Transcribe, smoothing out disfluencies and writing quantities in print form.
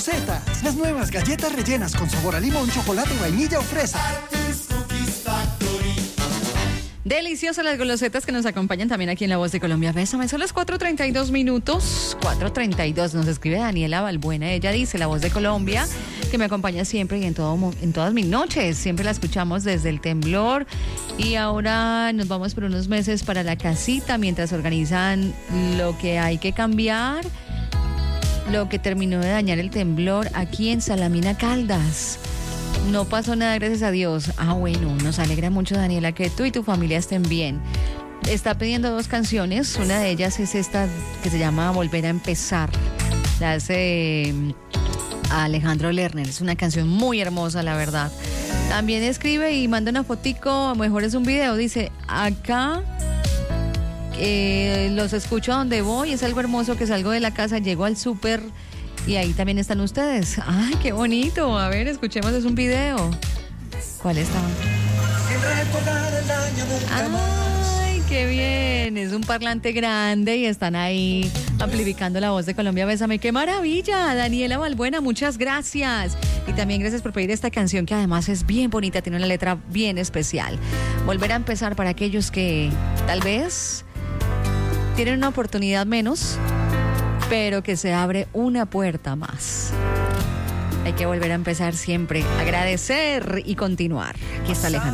Golosetas, las nuevas galletas rellenas con sabor a limón, chocolate, vainilla o fresa. Deliciosas las golosetas que nos acompañan también aquí en La Voz de Colombia. Bésame, son las 4:32 minutos. 4:32, nos escribe Daniela Balbuena. Ella dice, La Voz de Colombia, que me acompaña siempre y en todas mis noches. Siempre la escuchamos desde el temblor. Y ahora nos vamos por unos meses para la casita mientras organizan lo que hay que cambiar. Lo que terminó de dañar el temblor aquí en Salamina, Caldas. No pasó nada, gracias a Dios. Bueno, nos alegra mucho, Daniela, que tú y tu familia estén bien. Está pidiendo 2 canciones. Una de ellas es esta que se llama Volver a Empezar. La hace Alejandro Lerner. Es una canción muy hermosa, la verdad. También escribe y manda una fotico, a lo mejor es un video. Dice, acá los escucho a donde voy. Es algo hermoso que salgo de la casa, llego al súper y ahí también están ustedes. ¡Ay, qué bonito! A ver, escuchemos, es un video. ¿Cuál está? ¡Ay, qué bien! Es un parlante grande y están ahí amplificando La Voz de Colombia. Bésame. ¡Qué maravilla! Daniela Balbuena, muchas gracias. Y también gracias por pedir esta canción que además es bien bonita, tiene una letra bien especial. Volver a empezar para aquellos que tal vez tienen una oportunidad menos, pero que se abre una puerta más. Hay que volver a empezar siempre, agradecer y continuar. Aquí está Alejandro.